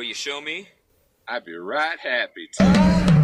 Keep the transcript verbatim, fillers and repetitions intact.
Will you show me? I'd be right happy to.